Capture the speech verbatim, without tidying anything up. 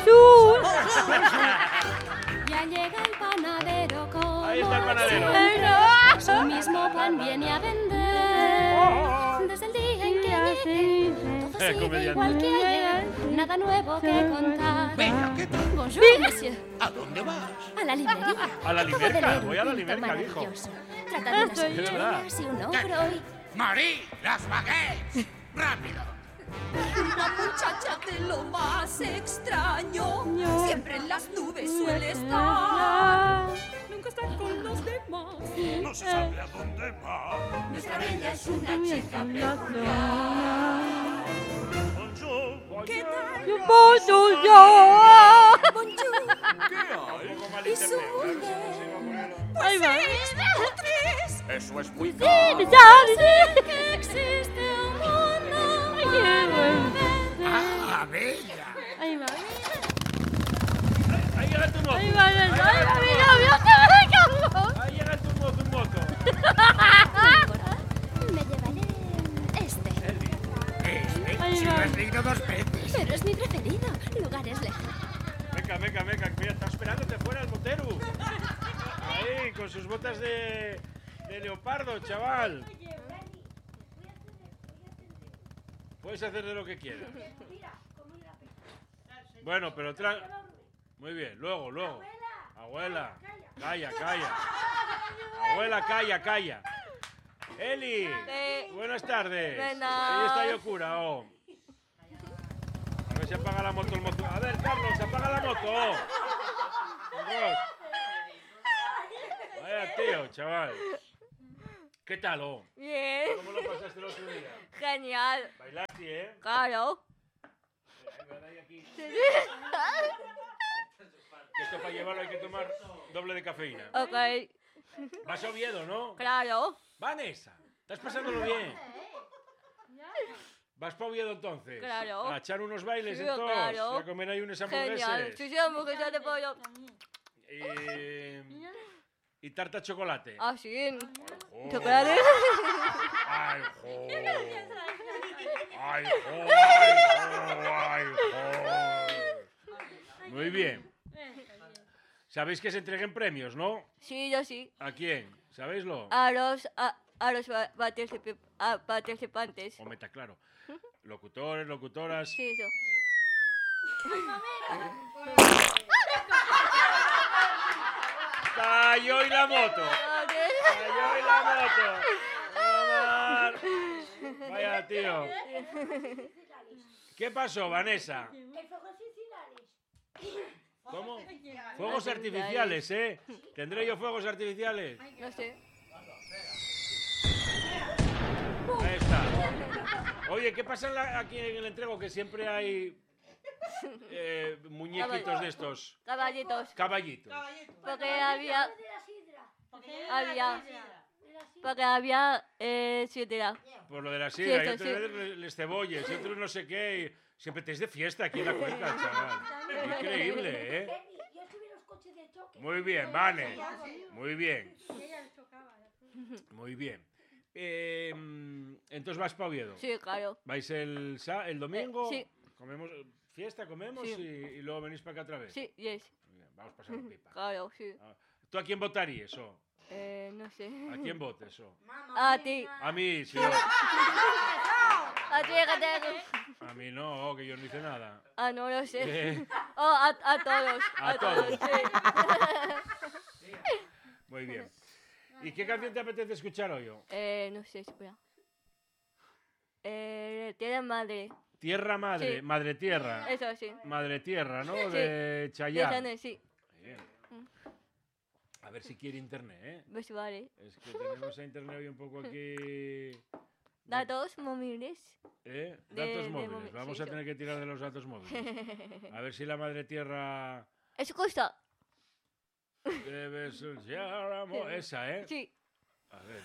Bonjour. Ya llega el panadero como Ahí está el panadero. siempre. Su mismo pan viene a vender. Desde el día en que llegué, todo Eh, sigue comediante. igual que ayer. Nada nuevo que contar. Venga, ¿qué tal? Bonjour, monsieur. ¿A dónde vas? A la librería. A la Acabo limerca, de leer un voy a la cuento limerca, dijo. maravilloso. Trata de unas Soy yo. habichuelas y un ogro y... Marí, las baguettes. Rápido. Una muchacha de lo más extraño. Siempre en las nubes suele estar. Nunca está con los demás. No se sabe a dónde va. Nuestra bella es una chica peculiar. Bonjour. ¿Qué tal? Bonjour, yo. Bonjour. ¿Qué hay? Un poco mal Y su internet. mujer. Ahí va. Pues es tres. Eso es muy Sí, caro. ya, sí. Que existe un mundo. Ay, qué bueno. Ah, bella. Ahí va. Ahí llega tu moto. Ahí va, ahí va, llega ahí va, tu mira, moto. mira, qué rico. Ahí llega tu moto, tu moto. Me llevaré este. Este, Ahí si va. lo has leído dos veces. Pero es mi preferido. Lugares lejanos. Venga, venga, venga. Mira, está esperándote fuera el motero. Ahí, con sus botas de, de leopardo, chaval. Puedes hacer de lo que quieras. Bueno, pero tra... Muy bien, luego, luego. Abuela, calla, calla. Abuela, calla, calla. Eli, Sí. buenas tardes. Buenas. Ahí está Yokura, oh. A ver si apaga la moto el moto. A ver, Carlos, apaga la moto. Oh. Dios. Vaya tío, chaval. ¿Qué tal, oh? Bien. ¿Cómo lo pasaste el otro día? Genial. Bailaste, ¿eh? Claro. Que esto para llevarlo hay que tomar doble de cafeína. Ok. Vas a Oviedo, ¿no? Claro. Vanessa, estás pasándolo bien. ¿Vas para Oviedo entonces? Claro. A echar unos bailes Sí, entonces. claro. A comer ahí unas Genial. hamburguesas. Sí, sí, hamburguesas de pollo. Eh, y tarta de chocolate. Ah, sí. Oh. Chocolate. Ay, jo. Ay, jo, ay, jo, ay, jo. Muy bien. Sabéis que se entreguen premios, ¿no? Sí, yo sí. ¿A quién? ¿Sabéislo? A los, a, a los pa- particip- a participantes. O meta claro. Locutores, locutoras. Sí, eso. ¡Cayó y la moto! Ok. ¡Cayó y la moto! Omar. Vaya, tío. ¿Qué pasó, Vanessa? ¿Cómo? Fuegos artificiales, ¿eh? ¿Tendré yo fuegos artificiales? No sé. Ahí está. Oye, ¿qué pasa en la- aquí en el entrego? Que siempre hay eh, muñequitos de estos. Caballitos. Caballitos. Porque había. Había. Porque había. Eh, sidra. Por lo de la sidra, Sí, y esto otros sí. veces les cebolles, y otros no sé qué. y siempre te es de fiesta aquí en la cuenca, chaval. Increíble, ¿eh? Muy bien, Vane. Muy bien. Muy bien. Eh, entonces vas para Oviedo. Sí, claro. ¿Vais el, sa- el domingo? Eh, Comemos fiesta, comemos Sí. y, y luego venís para acá otra vez. Sí, yes. Muy bien, vamos a pasar pipa. Claro, sí. Ah, ¿Tú a quién votarías, o? Eh, no sé. ¿A quién votes, o? A ti. A mí, sí. A ti, a ti. A mí no, que yo no hice nada. Ah, no lo sé. ¿Qué? Oh, a, a todos. A todos. sí. Muy bien. ¿Y qué canción te apetece escuchar hoy? o? Eh, no sé, espera. Eh, Tierra Madre. Tierra Madre, Sí. Madre Tierra. Eso sí. Madre Tierra, ¿no? Sí. De De Chayanne. Chanel, sí. Bien. A ver si quiere internet, ¿eh? Pues vale. Es que tenemos a internet hoy un poco aquí... Datos móviles. ¿Eh? de- Datos de móviles. móvil, Vamos sí, a eso. tener que tirar de los datos móviles. A ver si la Madre Tierra... Eso cuesta. Debe ser amor. Esa, ¿eh? Sí. A ver.